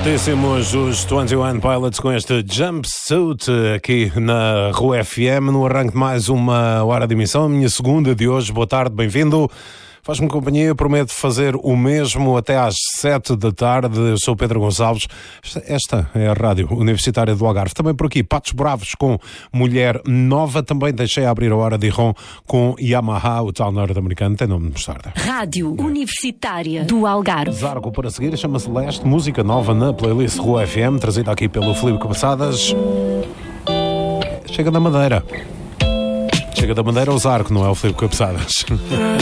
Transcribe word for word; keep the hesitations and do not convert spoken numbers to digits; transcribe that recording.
Fortíssimos os vinte e um Pilots com este Jumpsuit aqui na Rua F M, no arranque de mais uma hora de emissão, a minha segunda de hoje. Boa tarde, bem-vindo. Faz-me companhia, prometo fazer o mesmo até às sete da tarde. Eu sou Pedro Gonçalves. Esta é a Rádio Universitária do Algarve. Também por aqui, Patos Bravos com Mulher Nova. Também deixei abrir a hora de Ron com Yamaha, o tal norte-americano. Tem nome de mostarda. Rádio Universitária do Algarve. Zarco para seguir, chama-se Leste. Música nova na playlist Rua F M, trazida aqui pelo Filipe Cabeçadas. Chega da Madeira. Chega da Madeira ao Zarco, não é o Filipe Cabeçadas.